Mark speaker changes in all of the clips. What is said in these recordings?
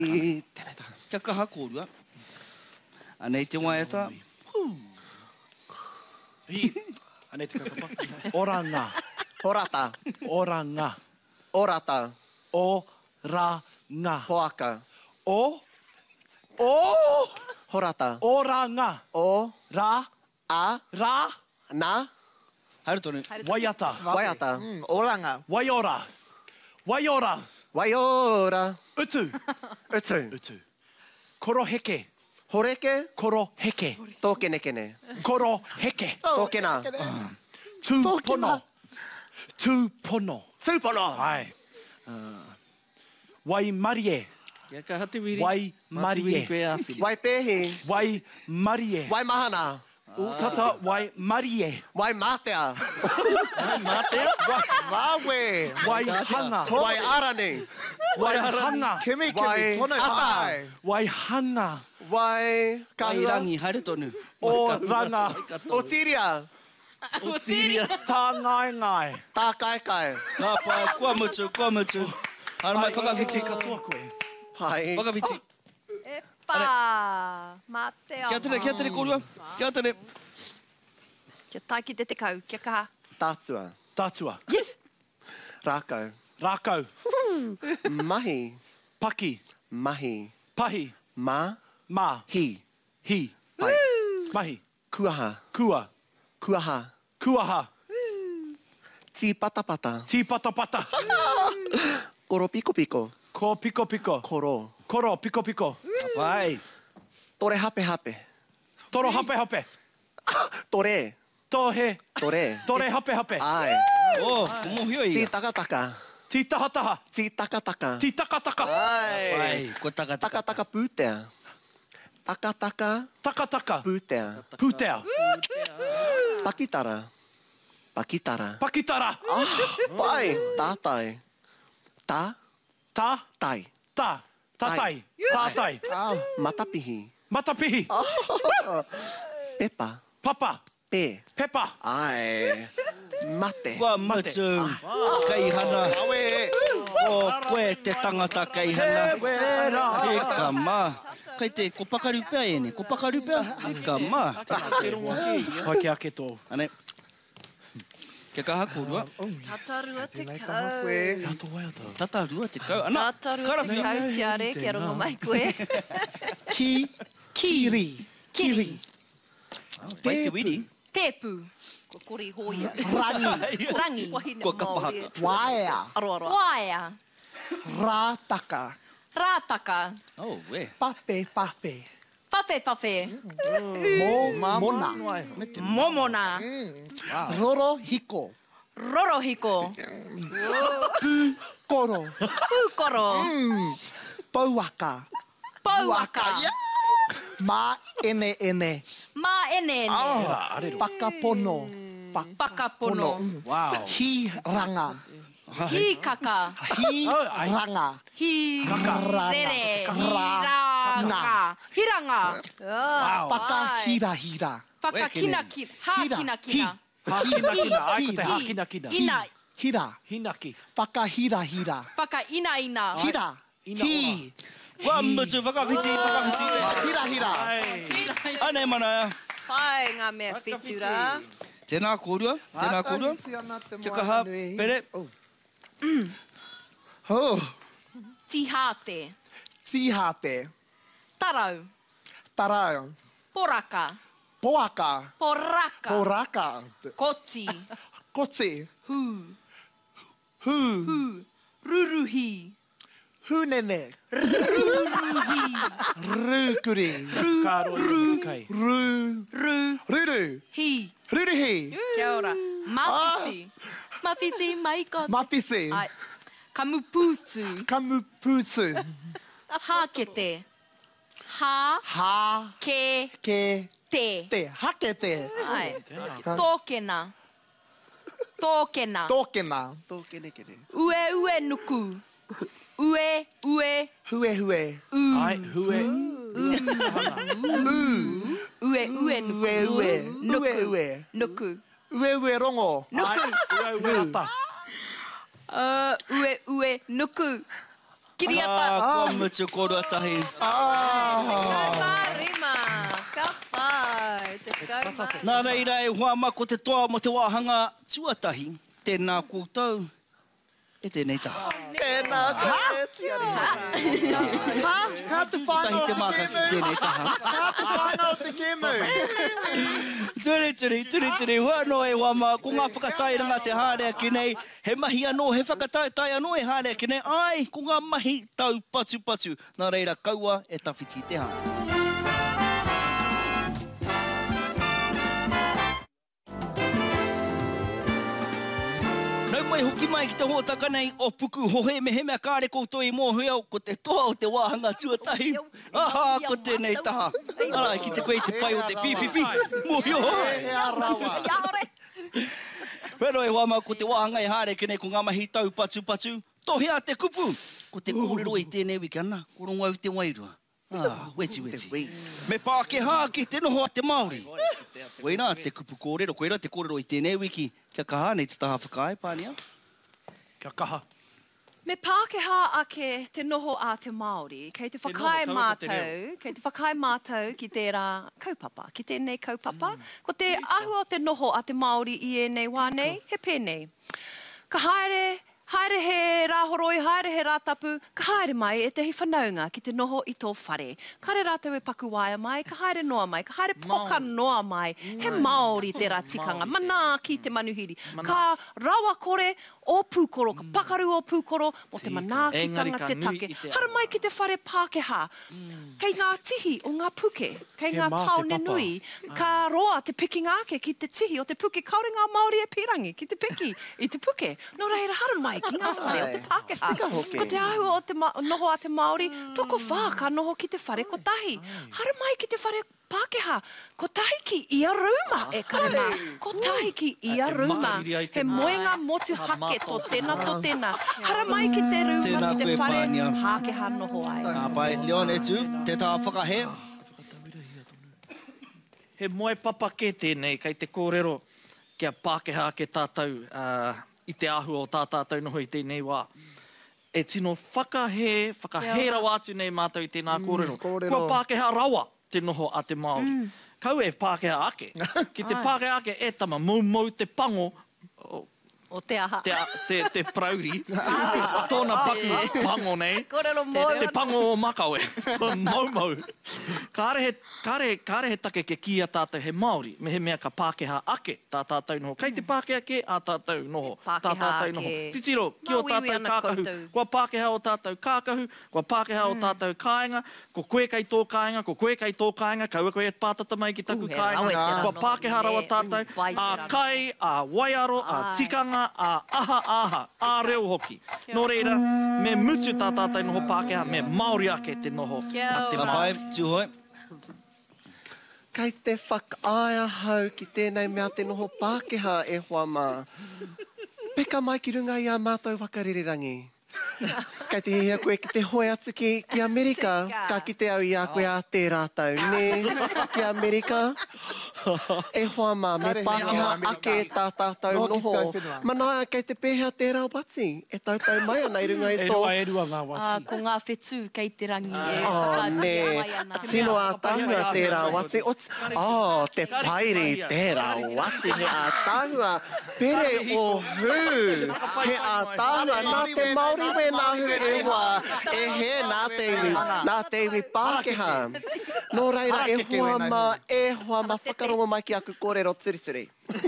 Speaker 1: Kia kaha kōrua. Anei te wai ata.
Speaker 2: Anei te kaupapa. Oranga.
Speaker 3: Horata.
Speaker 2: Oranga.
Speaker 3: Orata.
Speaker 2: Oranga.
Speaker 3: Hoaka. Horata.
Speaker 2: Oranga. Ra. Ra.
Speaker 3: Na.
Speaker 1: Haere tonu.
Speaker 2: Waiata.
Speaker 3: Waiata.
Speaker 4: Oranga.
Speaker 2: Waiora. Waiora.
Speaker 3: Waiora.
Speaker 2: Utu.
Speaker 3: Utu.
Speaker 2: Utu. Koroheke.
Speaker 3: Horeke.
Speaker 2: Koroheke.
Speaker 3: Tokenekene.
Speaker 2: Koroheke.
Speaker 3: Tokena.
Speaker 2: Tūpono. Tūpono.
Speaker 3: Tūpono.
Speaker 2: Ai. Waimarie.
Speaker 1: Kia kaha te wiri.
Speaker 2: Waimarie.
Speaker 3: Waipehi.
Speaker 2: Waimarie.
Speaker 3: Waimahana.
Speaker 2: Tata Waimarie.
Speaker 3: Waimatea. Wawe.
Speaker 2: Waihanga.
Speaker 3: Waiarane.
Speaker 2: Waihanga.
Speaker 4: Kimi tono ai.
Speaker 2: Waihanga.
Speaker 3: Wai.
Speaker 1: Wairangi, haere tonu.
Speaker 2: Oranga.
Speaker 3: Otiria.
Speaker 1: Otiria.
Speaker 2: Tā ngai ngai.
Speaker 3: Tā kai kai.
Speaker 1: Ka pā, kua mutu, kua mutu. Hara mai whakawhiti.
Speaker 2: Katoa koe.
Speaker 3: Hai.
Speaker 1: Whakawhiti.
Speaker 5: Epa, mate
Speaker 1: Kia tere kōrua. Kia tere.
Speaker 5: Kia taiki te kau, kia kaha.
Speaker 3: Tātua.
Speaker 2: Tātua.
Speaker 5: Yes.
Speaker 3: Rākau.
Speaker 2: Rākau.
Speaker 3: Mahi.
Speaker 2: Paki.
Speaker 3: Mahi.
Speaker 2: Pahi.
Speaker 3: Ma.
Speaker 2: Ma.
Speaker 3: Hi.
Speaker 2: Hi.
Speaker 3: Pai.
Speaker 2: Mahi.
Speaker 3: Kuaha.
Speaker 2: Kua.
Speaker 3: Kuaha.
Speaker 2: Kuaha.
Speaker 3: Ti pata pata.
Speaker 2: Ti pata pata.
Speaker 3: Koro piko piko.
Speaker 2: Ko piko piko.
Speaker 3: Koro.
Speaker 2: Koro piko piko.
Speaker 1: Pai.
Speaker 3: Tore hape hape.
Speaker 2: Toro hape hape.
Speaker 3: Tore.
Speaker 2: Tohe.
Speaker 3: Tore.
Speaker 2: Tore hape hape.
Speaker 3: Ai.
Speaker 1: Oh, kumohio
Speaker 3: Ti
Speaker 1: ia.
Speaker 3: taka taka.
Speaker 2: Ti taha taha.
Speaker 3: Ti taka taka.
Speaker 2: Ti taka taka.
Speaker 3: Ai.
Speaker 1: Pai, ko taka
Speaker 3: Taka
Speaker 1: taka.
Speaker 3: taka pūtea. Taka taka
Speaker 2: Taka taka.
Speaker 3: pūtea.
Speaker 2: Pūtea.
Speaker 3: Pakitara. Pakitara.
Speaker 2: Pakitara.
Speaker 3: Pai. Tātai. Tā.
Speaker 2: Ta.
Speaker 3: Tai.
Speaker 2: Ta. Tatai. Tātai.
Speaker 3: Matapihi.
Speaker 2: Matapihi.
Speaker 3: Pepa.
Speaker 2: Papa.
Speaker 3: Pe.
Speaker 2: Pepa.
Speaker 3: Ai. Mate.
Speaker 1: Kua mutu. Kai hana. O koe te tangata kai hana. E ka mā. Kai te, ko pakaru pia e ne. Ko pakaru pia. E ka mā.
Speaker 2: Hake ake tō.
Speaker 1: Ane. Kia kaha kōrua.
Speaker 5: Tatarua te kau.
Speaker 2: Ato wai ata.
Speaker 1: Tatarua te kau. Ana.
Speaker 5: Tatarua te kau tiare, kia rongo mai koe.
Speaker 4: Ki. Kiri. Kiri.
Speaker 1: Pai te wiri.
Speaker 6: Tepu.
Speaker 5: Ko kori hoia.
Speaker 4: Rangi.
Speaker 6: Rangi.
Speaker 5: Wahine
Speaker 1: Ko kapahaka.
Speaker 4: Waea.
Speaker 5: Aroa.
Speaker 6: Waea.
Speaker 4: Rātaka.
Speaker 6: Rātaka.
Speaker 1: Oh, we.
Speaker 4: Pape pape.
Speaker 6: Pape pape.
Speaker 4: Mona.
Speaker 6: Momona.
Speaker 4: Roro hiko.
Speaker 6: Rorohiko.
Speaker 4: Koro.
Speaker 6: Pūkoro.
Speaker 4: Pauaka.
Speaker 6: Pauaka.
Speaker 4: Ma ene ene.
Speaker 6: Ma ene ene.
Speaker 4: Pakapono.
Speaker 6: Pakapono.
Speaker 1: Wow.
Speaker 4: Hi ranga.
Speaker 6: Hi kaka.
Speaker 4: Hi ranga.
Speaker 6: Hi rere.
Speaker 4: Ranga.
Speaker 6: Hiranga. Hiranga.
Speaker 4: Paka hira hira.
Speaker 6: Paka kina kina. Ha kina kina.
Speaker 2: Hakina kina. Aiko te hakina kina.
Speaker 6: Ina.
Speaker 4: Hira.
Speaker 2: Hinaki.
Speaker 4: Paka hira hira.
Speaker 6: Paka ina ina.
Speaker 4: Hira. Hi.
Speaker 1: Kua mutu, whakawhiti, whakawhiti.
Speaker 4: Hira hira.
Speaker 1: Anei mana.
Speaker 5: Pai ngā mea whitura.
Speaker 1: Tēnā kōrua, tēnā kōrua. Kia kaha, pere.
Speaker 4: Oh.
Speaker 6: Tihate.
Speaker 4: Tihate.
Speaker 6: Tarau.
Speaker 4: Tarau.
Speaker 6: Poraka.
Speaker 4: Poaka.
Speaker 6: Poraka.
Speaker 4: Poraka.
Speaker 6: Kotsi.
Speaker 4: Kotsi.
Speaker 6: Hu.
Speaker 4: Hu.
Speaker 6: Ruruhi.
Speaker 4: Hunene.
Speaker 6: Ruruhi.
Speaker 4: Rukuri.
Speaker 2: Kāro i kai.
Speaker 4: Ru. Ruru.
Speaker 6: Hi.
Speaker 4: Ruruhi.
Speaker 6: Kia ora. Mawhiti. Mawhiti maiko.
Speaker 4: Mapisi.
Speaker 6: Ai. Kamupūtu.
Speaker 4: Kamupūtu.
Speaker 6: Hakete. Ha.
Speaker 4: Ha.
Speaker 6: Ke.
Speaker 4: Ke.
Speaker 6: Te.
Speaker 4: Te. Hakete.
Speaker 6: Ai. Tōkena. Tōkena.
Speaker 4: Tōkena.
Speaker 6: Ue ue nuku. Ue ue.
Speaker 4: Hue hue.
Speaker 2: Ai, hue.
Speaker 6: Ue ue nuku.
Speaker 4: Ue ue.
Speaker 6: Nuku.
Speaker 4: Ue ue.
Speaker 6: Nuku.
Speaker 4: Ue ue rongo.
Speaker 6: Nuku.
Speaker 2: Ue ue ata.
Speaker 6: Ue ue nuku. Kiriapa.
Speaker 1: Kua mutu korua tahi.
Speaker 5: Rima. Ka pai. Te kauma.
Speaker 1: Nā reira e hoa mako te toa mo te wāhanga tuatahi. Tēnā koutou. E tēnei taha.
Speaker 3: Tēnā koe, tiari.
Speaker 4: How to find
Speaker 1: Tahi
Speaker 4: out
Speaker 1: te
Speaker 4: the
Speaker 1: maka ki
Speaker 4: kemu?
Speaker 1: tēnei taha.
Speaker 4: How to find out the kemu?
Speaker 1: Turi, hua no e wama, ko ngā whakatairanga te hārea ki nei, he mahi anō, he whakataitai anō e hārea ki nei, ai, ko ngā mahi tau patu. Nā reira, kaua e tawhiti te hārea. Nau mai hoki mai ki te hōtaka nei o puku hohe me he mea kāre koutou I mōhia ko te toa o te wāhanga tuatahi. Aha, ko tēnei taha. Arai, ki te koe te pai o te whiwhiwhi. Mōhio.
Speaker 4: He a rawa.
Speaker 1: Pero e wama ko te wāhanga e hāre ki nei ko ngā mahi tau patu. Tohea te kupu. Ko te kōrero I tēnei wiki ana. Ko rongo au te wairua. Weti. Me Pākehā ki te noho a te Māori. Koina, te kupu kōrero. Koina, te kōrero I tēnei wiki. Kia kaha nei te taha whakae, Pānia.
Speaker 2: Kia kaha.
Speaker 5: Me Pākehā ake te noho a te Māori, kei te whakae mātou ki tērā kaupapa, ki tēnei kaupapa. Ko te ahua o te noho a te Māori I ēnei wānei, he pēnei. Ka haere he rāhoroi, haere he rātapu, ka haere mai e te hi whanaunga ki te noho I tō whare. Ka haere rātau e paku waia mai, ka haere noa mai, ka haere poka noa mai. He Māori tērā tikanga, mana ki te manuhiri. Ka rawa kore o pūkoro, ka pakaru o pūkoro, mo te mana ki tanga te take. Hara mai ki te whare Pākehā. Kei ngā tihi o ngā puke, kei ngā taone nui, ka roa te piki ngāke ki te tihi o te puke, kaore ngā Māori e pirangi ki te piki I te puke. Nō reira hara mai ki ngā whare o te Pākehā. Ko te ahua o te noho a te Māori, toko whā ka noho ki te whare kotahi. Hara mai ki te whare Pākehā, kotahi ki ia rauma e karema. Kotahi ki ia rauma. He moenga motu hake tō tēnā. Hara mai ki te rauma ki te whare Pākehā noho ai.
Speaker 1: Nā pai, Leon e tū, te tā whakahe.
Speaker 7: He moe papa ke tēnei, kei te kōrero kia Pākehā ke tātou I te ahua o tātātou noho I tēnei wā. E tino whakahera wātu nei mātou I tēnā kōrero. Kua Pākehā rawa te noho a te Māori. Kau e Pākehā ake. Ki te Pākehā ake e tama mau te pango
Speaker 5: O te aha.
Speaker 7: Te prauri. Tōna paku pango nei.
Speaker 5: Kōrero mō.
Speaker 7: Te pango o Makawe. Mau. Kāre he take ke kia tātou he Māori. Me he mea ka Pākehā ake tā tātou noho. Kei te Pākehā ke a tātou noho. Tā tātou noho. Titiro, ki o tātou kākahu. Kua Pākehā o tātou kākahu. Kua Pākehā o tātou kāinga. Ko koe kei tō kāinga. Ko koe kei tō kāinga. Kaua koe e pātata mai ki taku kāinga. Kua Pākehā rawa tātou. A kai, a waiaro, a tikanga, a aha, a reo hoki. Nō reira, me mutu tā tātou noho Pākehā, me Māori ake te noho a te
Speaker 1: Nā pai, tūhoi.
Speaker 3: Kei te whakaia hau ki tēnei mea te noho Pākehā e hoa mā. Peka mai ki runga I a mātou wakaririrangi. Kei te hea koe ki te hoe atu ki Amerika, ka ki te au I a koe a te rātau, ne? Ki Amerika. E hoa mā, me Pākehā ake tā tātou noho. Manaia kei te pēhea tērā wati, e tautau mai ana I runga I tō.
Speaker 2: E rua ngā wati.
Speaker 6: Ko ngā whetū kei te rangi e
Speaker 3: Ne, tino a tāhua tērā wati. Te pairi tērā wati, he a tāhua. Pere o hū, he a tāhua. Nā te Māori we nā hu e hoa, e he nā te iwi Pākehā. Nō reira e hoa mā whakarongo mai ki aku kōrero tirisiri.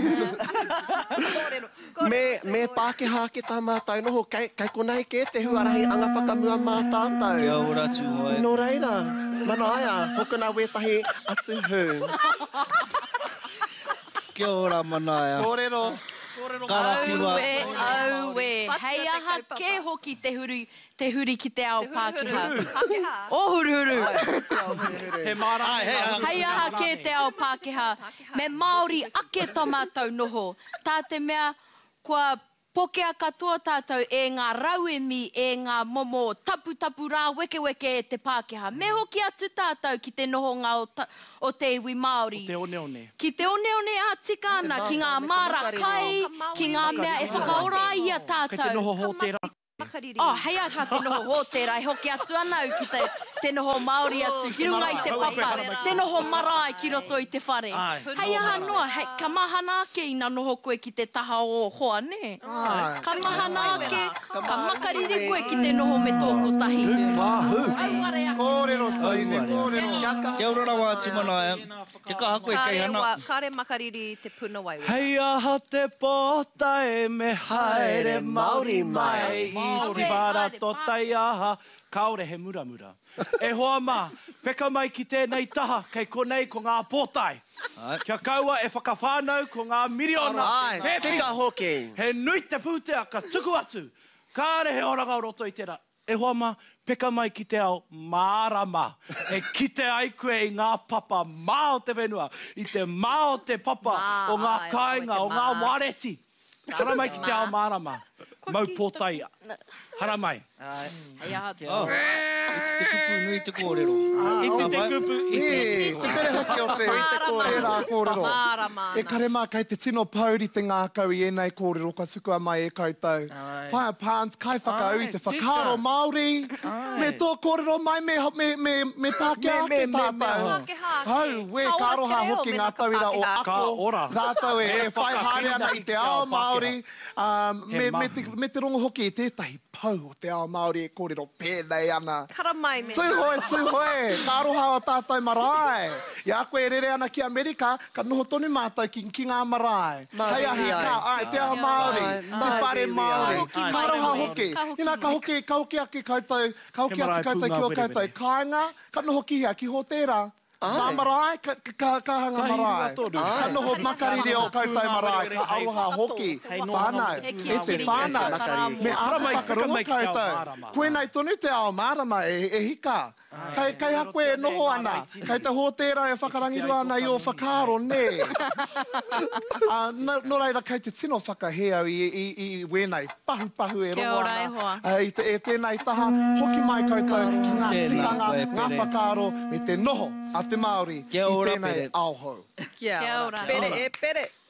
Speaker 3: Me Pākehā ke tā mātou noho, kei konei ke te huarahi anga whakamua mā tātou.
Speaker 1: Kia ora tūhoi.
Speaker 3: Nō reira, manaia, hokona wetahi atu hū.
Speaker 1: Kia ora manaia.
Speaker 4: Kōrero.
Speaker 1: Karawhiwa.
Speaker 6: Aue. Hei aha ke hoki te huri ki te ao Pākehā. O huru.
Speaker 2: He mara.
Speaker 6: Hei aha ke te ao Pākehā. Me Māori ake tō mātou noho. Tā te mea, kua pokea katoa tātou e ngā rauemi, e ngā momo, tapu rā weke e te Pākehā. Me hoki atu tātou ki te noho ngā o te iwi Māori.
Speaker 2: Te one.
Speaker 6: Ki te one a tika ana, ki ngā mara kai, ki ngā mea e whakaora ia tātou.
Speaker 2: Kei te noho ho te rā.
Speaker 5: Makariri.
Speaker 6: Oh, hei aha te noho hō tērā, e hoki atu ana au ki te noho Māori atu, ki runga i te papa, te noho marae ki roto i te whare. Hei aha noa, ka mahana ake i nga noho koe ki te taha o hoa, ne? Ka mahana ake, ka makariri koe ki te noho me tōko tahi. Auare ake.
Speaker 4: Kōrero taine, kōrero.
Speaker 1: Kia ora rawa ati manaia. Kia kaha koe kei hana.
Speaker 5: Kāre makariri te puna wai.
Speaker 7: Hei aha te pōta e me haere Māori mai. I te wāra totai aha, kaore he muramura. E hoa mā, peka mai ki tēnei taha, kei konei ko ngā pōtai. Kia kaua e whakawhānau ko ngā miriona.
Speaker 3: Ai, tika hoki.
Speaker 7: He nui te pūtea ka tuku atu. Kāre he oranga o roto i tērā. E hoa mā, peka mai ki te ao mārama. E kite ai koe i ngā papa mā o te whenua. I te mā o te papa o ngā kāinga, o ngā wareti. Hara mai ki te ao mārama. Mau pōtai. Hara mai.
Speaker 6: Hei aha te.
Speaker 1: Iti te kupu nui te kōrero.
Speaker 7: Iti te kupu, iti.
Speaker 4: Te tere hoki o te tērā kōrero. E kare mā kei te tino pauri te ngākau i enei kōrero, ka sukua mai e koutou. Whaia pāns, kai whakau i te whakaaro Māori. Me tō kōrero mai me Pākehā ake tātou. Hau, we kāroha hoki ngā tauira o ako. Tātou e whai haere ana i te ao Māori. Me te rongo hoki i tētahi pau o te ao Māori e kōrero pēnei ana.
Speaker 5: Kara mai me.
Speaker 4: Tūhoe, kāroha o tātou marae. Ia koe rere ana ki Amerika, ka noho tonu mātou ki ngā marae. Hei ahi ka, ai, te ao Māori, te whare Māori. Kāroha hoki. Ina ka hoki ake koutou, ka hoki atu koutou ki o koutou. Kāinga, ka noho ki hea ki ho tērā. Nā marae, ka hanga marae. Ka noho makariri o koutou marae, ka aroha hoki. Whānau, e te whānau. Me ara whakarongo koutou. Koe nei tonu te ao mārama e hika. Kai ha koe e noho ana. Kai te ho tērā e whakarangirua ana i o whakaaro, ne. No reira, kai te tino whakaheau i wenei. Pahu e rongo ana.
Speaker 6: Kia ora e hoa.
Speaker 4: E tēnei taha, hoki mai koutou ki ngā tikanga, ngā whakaaro, me te noho a te Māori i tēnei aohau.
Speaker 5: Kia ora. Pere e pere.